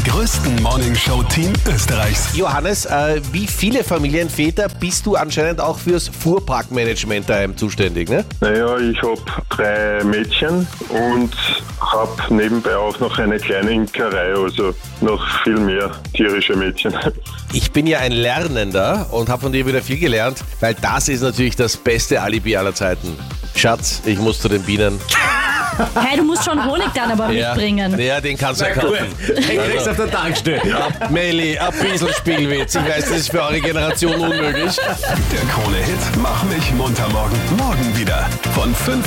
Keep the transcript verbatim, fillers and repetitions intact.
größten Morningshow-Team Österreichs. Johannes, äh, wie viele Familienväter bist du anscheinend auch fürs Fuhrparkmanagement daheim zuständig, ne? Naja, ich habe drei Mädchen und habe nebenbei auch noch eine kleine Imkerei, also noch viel mehr tierische Mädchen. Ich bin ja ein Lernender und habe von dir wieder viel gelernt, weil das ist natürlich das beste Alibi aller Zeiten. Schatz, ich muss zu den Bienen. Hey, du musst schon Honig dann aber mitbringen. Ja, den kannst du ja kaufen. Den kriegst du auf der Tankstelle. Ja, Melli, ein bisschen Spielwitz. Ich weiß, das ist für eure Generation unmöglich. Der Krone-Hit Mach mich munter morgen. Morgen wieder von fünf